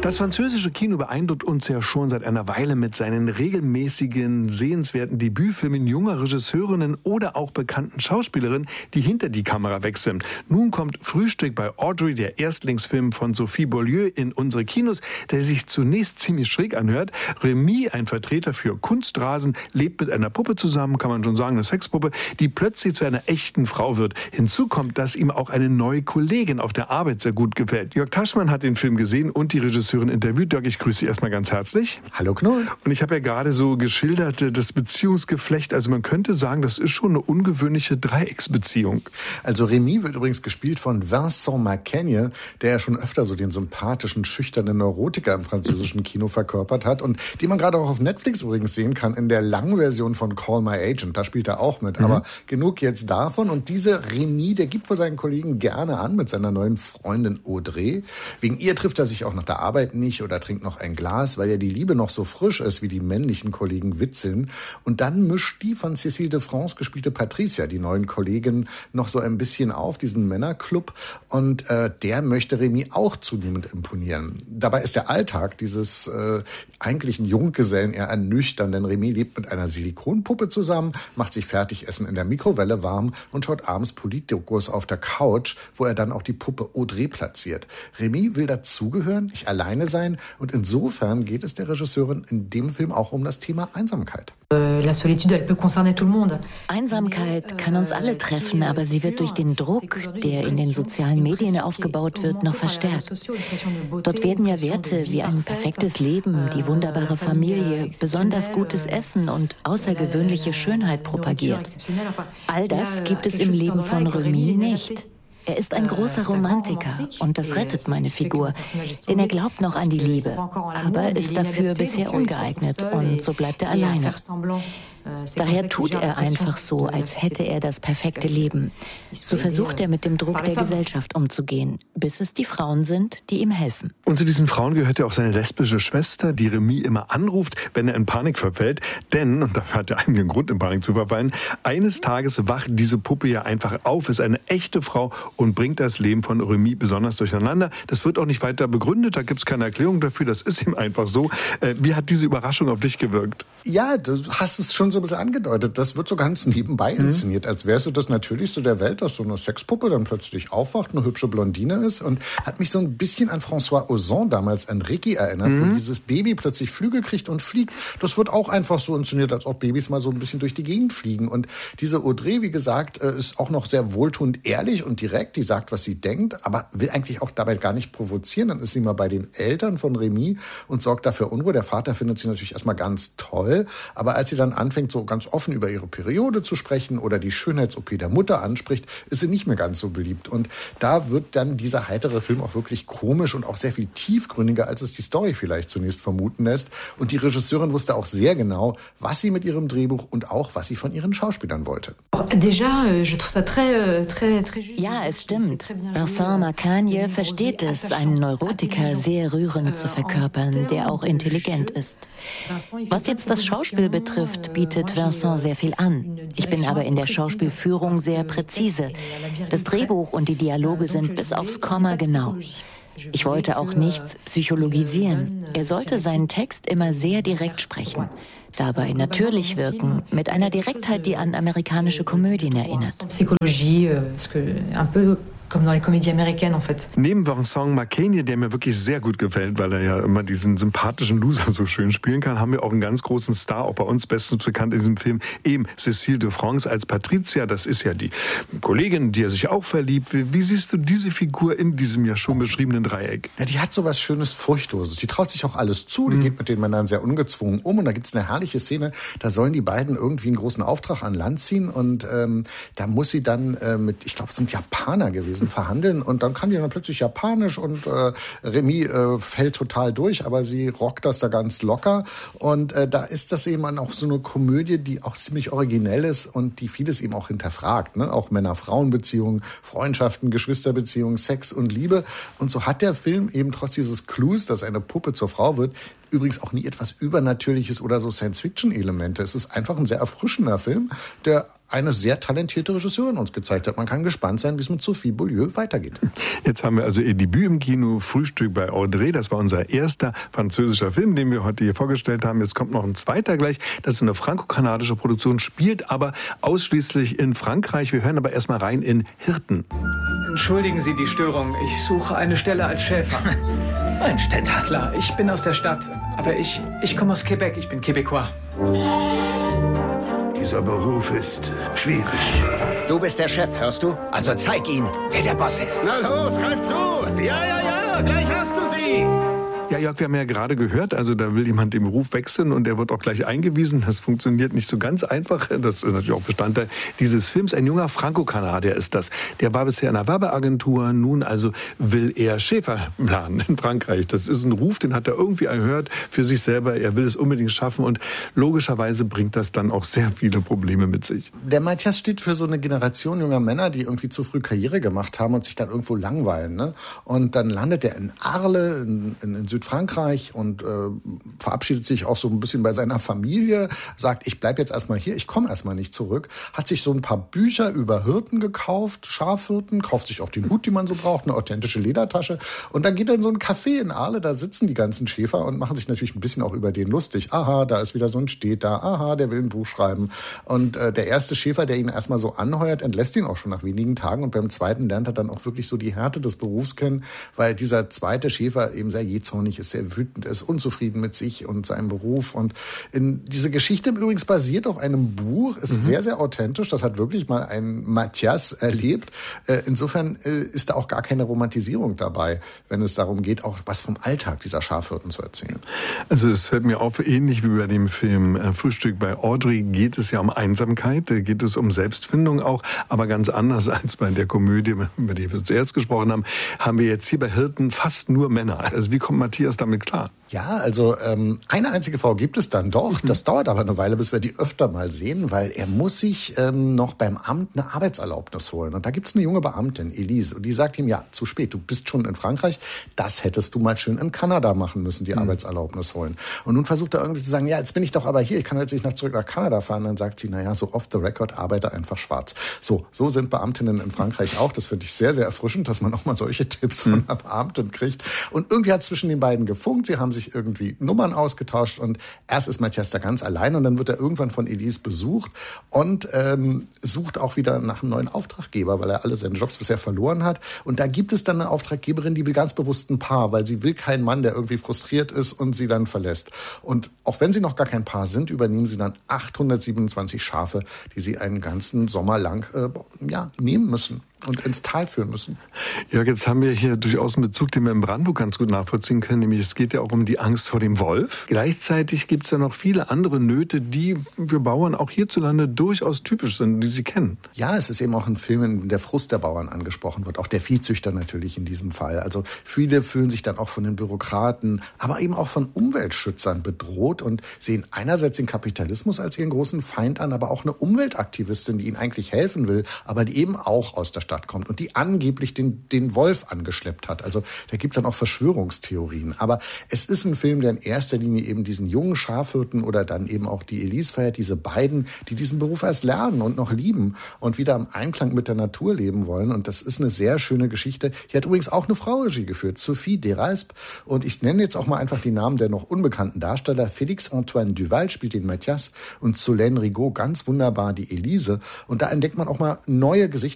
Das französische Kino beeindruckt uns ja schon seit einer Weile mit seinen regelmäßigen, sehenswerten Debütfilmen junger Regisseurinnen oder auch bekannten Schauspielerinnen, die hinter die Kamera wechseln. Nun kommt Frühstück bei Audrey, der Erstlingsfilm von Sophie Beaulieu, in unsere Kinos, der sich zunächst ziemlich schräg anhört. Remy, ein Vertreter für Kunstrasen, lebt mit einer Puppe zusammen, kann man schon sagen, eine Sexpuppe, die plötzlich zu einer echten Frau wird. Hinzu kommt, dass ihm auch eine neue Kollegin auf der Arbeit sehr gut gefällt. Jörg Taschmann hat den Film gesehen und die Regisseurin interviewt. Jörg, ich grüße Sie erstmal ganz herzlich. Hallo Knoll. Und ich habe ja gerade so geschildert, das Beziehungsgeflecht. Also man könnte sagen, das ist schon eine ungewöhnliche Dreiecksbeziehung. Also Remy wird übrigens gespielt von Vincent Macaigne, der ja schon öfter so den sympathischen, schüchternen Neurotiker im französischen Kino verkörpert hat und den man gerade auch auf Netflix übrigens sehen kann in der langen Version von Call My Agent. Da spielt er auch mit. Aber genug jetzt davon. Und diese Remy, der gibt vor seinen Kollegen gerne an mit seiner neuen Freundin Audrey. Wegen ihr trifft er sich auch nach der Arbeit nicht oder trinkt noch ein Glas, weil ja die Liebe noch so frisch ist, wie die männlichen Kollegen witzeln. Und dann mischt die von Cécile de France gespielte Patricia, die neuen Kollegen, noch so ein bisschen auf, diesen Männerclub. Und der möchte Remy auch zunehmend imponieren. Dabei ist der Alltag dieses eigentlichen Junggesellen eher ernüchternd, denn Remy lebt mit einer Silikonpuppe zusammen, macht sich Fertigessen in der Mikrowelle warm und schaut abends Politdokus auf der Couch, wo er dann auch die Puppe Audrey platziert. Remy will dazugehören, nicht alleine sein, und insofern geht es der Regisseurin in dem Film auch um das Thema Einsamkeit. Einsamkeit kann uns alle treffen, aber sie wird durch den Druck, der in den sozialen Medien aufgebaut wird, noch verstärkt. Dort werden ja Werte wie ein perfektes Leben, die wunderbare Familie, besonders gutes Essen und außergewöhnliche Schönheit propagiert. All das gibt es im Leben von Remy nicht. Er ist ein großer Romantiker und das rettet meine Figur, denn er glaubt noch an die Liebe, aber ist dafür bisher ungeeignet und so bleibt er alleine. Daher tut er einfach so, als hätte er das perfekte Leben. So versucht er mit dem Druck der Gesellschaft umzugehen, bis es die Frauen sind, die ihm helfen. Und zu diesen Frauen gehört ja auch seine lesbische Schwester, die Remy immer anruft, wenn er in Panik verfällt. Denn, und dafür hat er einen Grund, in Panik zu verfallen, eines Tages wacht diese Puppe ja einfach auf, ist eine echte Frau und bringt das Leben von Remy besonders durcheinander. Das wird auch nicht weiter begründet, da gibt es keine Erklärung dafür, das ist ihm einfach so. Wie hat diese Überraschung auf dich gewirkt? Ja, du hast es schon so ein bisschen angedeutet. Das wird so ganz nebenbei inszeniert, als wäre es so das Natürlichste der Welt, dass so eine Sexpuppe dann plötzlich aufwacht, eine hübsche Blondine ist, und hat mich so ein bisschen an François Ozon damals, an Ricky erinnert, wo dieses Baby plötzlich Flügel kriegt und fliegt. Das wird auch einfach so inszeniert, als ob Babys mal so ein bisschen durch die Gegend fliegen. Und diese Audrey, wie gesagt, ist auch noch sehr wohltuend ehrlich und direkt. Die sagt, was sie denkt, aber will eigentlich auch dabei gar nicht provozieren. Dann ist sie mal bei den Eltern von Remy und sorgt dafür Unruhe. Der Vater findet sie natürlich erstmal ganz toll, aber als sie dann anfängt, so ganz offen über ihre Periode zu sprechen oder die Schönheits-OP der Mutter anspricht, ist sie nicht mehr ganz so beliebt. Und da wird dann dieser heitere Film auch wirklich komisch und auch sehr viel tiefgründiger, als es die Story vielleicht zunächst vermuten lässt. Und die Regisseurin wusste auch sehr genau, was sie mit ihrem Drehbuch und auch, was sie von ihren Schauspielern wollte. Ja, es stimmt. Vincent Macaigne versteht es, einen Neurotiker sehr rührend zu verkörpern, der auch intelligent ist. Was jetzt das Schauspiel betrifft, bietet Vincent sehr viel an. Ich bin aber in der Schauspielführung sehr präzise. Das Drehbuch und die Dialoge sind bis aufs Komma genau. Ich wollte auch nichts psychologisieren. Er sollte seinen Text immer sehr direkt sprechen, dabei natürlich wirken, mit einer Direktheit, die an amerikanische Komödien erinnert. Comme dans les comédies américaines, en fait. Neben Vincent Macaigne, der mir wirklich sehr gut gefällt, weil er ja immer diesen sympathischen Loser so schön spielen kann, haben wir auch einen ganz großen Star, auch bei uns bestens bekannt in diesem Film, eben Cécile de France als Patricia. Das ist ja die Kollegin, die er sich auch verliebt. Wie siehst du diese Figur in diesem ja schon beschriebenen Dreieck? Ja, die hat so was Schönes, Furchtloses. Die traut sich auch alles zu, die geht mit den Männern sehr ungezwungen um. Und da gibt's eine herrliche Szene, da sollen die beiden irgendwie einen großen Auftrag an Land ziehen. Und da muss sie dann mit, ich glaube, es sind Japaner gewesen, verhandeln, und dann kann die dann plötzlich Japanisch und Remy fällt total durch, aber sie rockt das da ganz locker, und da ist das eben auch so eine Komödie, die auch ziemlich originell ist und die vieles eben auch hinterfragt, ne? Auch Männer-Frauen-Beziehungen, Freundschaften, Geschwisterbeziehungen, Sex und Liebe, und so hat der Film eben trotz dieses Clues, dass eine Puppe zur Frau wird, übrigens auch nie etwas Übernatürliches oder so Science-Fiction-Elemente. Es ist einfach ein sehr erfrischender Film, der eine sehr talentierte Regisseurin uns gezeigt hat. Man kann gespannt sein, wie es mit Sophie Beaulieu weitergeht. Jetzt haben wir also ihr Debüt im Kino, Frühstück bei Audrey. Das war unser erster französischer Film, den wir heute hier vorgestellt haben. Jetzt kommt noch ein zweiter gleich. Das ist eine franco-kanadische Produktion, spielt aber ausschließlich in Frankreich. Wir hören aber erstmal rein in Hirten. Entschuldigen Sie die Störung. Ich suche eine Stelle als Schäfer. Ein Städter. Klar, ich bin aus der Stadt. Aber ich komme aus Quebec. Ich bin Québécois. Dieser Beruf ist schwierig. Du bist der Chef, hörst du? Also zeig ihnen, wer der Boss ist. Na los, greif zu! Ja, gleich hast du sie! Ja, Jörg, wir haben ja gerade gehört, also da will jemand den Beruf wechseln und der wird auch gleich eingewiesen. Das funktioniert nicht so ganz einfach. Das ist natürlich auch Bestandteil dieses Films. Ein junger Franco-Kanadier ist das. Der war bisher in einer Werbeagentur, nun also will er Schäfer planen in Frankreich. Das ist ein Ruf, den hat er irgendwie erhört für sich selber. Er will es unbedingt schaffen und logischerweise bringt das dann auch sehr viele Probleme mit sich. Der Mathias steht für so eine Generation junger Männer, die irgendwie zu früh Karriere gemacht haben und sich dann irgendwo langweilen. Ne? Und dann landet er in Arles, in Südfrankreich und verabschiedet sich auch so ein bisschen bei seiner Familie, sagt, ich bleib jetzt erstmal hier, ich komme erstmal nicht zurück, hat sich so ein paar Bücher über Hirten gekauft, Schafhirten, kauft sich auch den Hut, den man so braucht, eine authentische Ledertasche und dann geht er in so ein Café in Arles, da sitzen die ganzen Schäfer und machen sich natürlich ein bisschen auch über den lustig. Aha, da ist wieder so ein Städter, aha, der will ein Buch schreiben und der erste Schäfer, der ihn erstmal so anheuert, entlässt ihn auch schon nach wenigen Tagen und beim zweiten lernt er dann auch wirklich so die Härte des Berufs kennen, weil dieser zweite Schäfer eben sehr jähzornig ist, sehr wütend ist, unzufrieden mit sich und seinem Beruf. Und diese Geschichte übrigens basiert auf einem Buch, ist sehr, sehr authentisch. Das hat wirklich mal ein Mathias erlebt. Insofern ist da auch gar keine Romantisierung dabei, wenn es darum geht, auch was vom Alltag dieser Schafhirten zu erzählen. Also es fällt mir auf, ähnlich wie bei dem Film Frühstück bei Audrey geht es ja um Einsamkeit, geht es um Selbstfindung auch, aber ganz anders als bei der Komödie, über die wir zuerst gesprochen haben, haben wir jetzt hier bei Hirten fast nur Männer. Also wie kommt Matthias damit klar? Ja, also eine einzige Frau gibt es dann doch. Das dauert aber eine Weile, bis wir die öfter mal sehen, weil er muss sich noch beim Amt eine Arbeitserlaubnis holen. Und da gibt's eine junge Beamtin, Elise, und die sagt ihm, ja, zu spät, du bist schon in Frankreich, das hättest du mal schön in Kanada machen müssen, die Arbeitserlaubnis holen. Und nun versucht er irgendwie zu sagen, ja, jetzt bin ich doch aber hier, ich kann jetzt nicht zurück nach Kanada fahren. Dann sagt sie, naja, so off the record, arbeite einfach schwarz. So sind Beamtinnen in Frankreich auch. Das finde ich sehr, sehr erfrischend, dass man auch mal solche Tipps von einer Beamtin kriegt. Und irgendwie hat zwischen den beiden gefunkt, sie haben sich irgendwie Nummern ausgetauscht und erst ist Mathias da ganz allein und dann wird er irgendwann von Elise besucht und sucht auch wieder nach einem neuen Auftraggeber, weil er alle seine Jobs bisher verloren hat. Und da gibt es dann eine Auftraggeberin, die will ganz bewusst ein Paar, weil sie will keinen Mann, der irgendwie frustriert ist und sie dann verlässt. Und auch wenn sie noch gar kein Paar sind, übernehmen sie dann 827 Schafe, die sie einen ganzen Sommer lang nehmen müssen und ins Tal führen müssen. Jörg, jetzt haben wir hier durchaus einen Bezug, den wir in Brandenburg ganz gut nachvollziehen können, nämlich es geht ja auch um die Angst vor dem Wolf. Gleichzeitig gibt es ja noch viele andere Nöte, die für Bauern auch hierzulande durchaus typisch sind, die sie kennen. Ja, es ist eben auch ein Film, in dem der Frust der Bauern angesprochen wird, auch der Viehzüchter natürlich in diesem Fall. Also viele fühlen sich dann auch von den Bürokraten, aber eben auch von Umweltschützern bedroht und sehen einerseits den Kapitalismus als ihren großen Feind an, aber auch eine Umweltaktivistin, die ihnen eigentlich helfen will, aber die eben auch aus der Stadt kommt und die angeblich den Wolf angeschleppt hat. Also da gibt's dann auch Verschwörungstheorien. Aber es ist ein Film, der in erster Linie eben diesen jungen Schafhirten oder dann eben auch die Elise feiert, diese beiden, die diesen Beruf erst lernen und noch lieben und wieder im Einklang mit der Natur leben wollen. Und das ist eine sehr schöne Geschichte. Hier hat übrigens auch eine Frau Regie geführt, Sophie Desraspes. Und ich nenne jetzt auch mal einfach die Namen der noch unbekannten Darsteller. Félix-Antoine Duval spielt den Mathias und Solène Rigaud ganz wunderbar die Elise. Und da entdeckt man auch mal neue Gesichter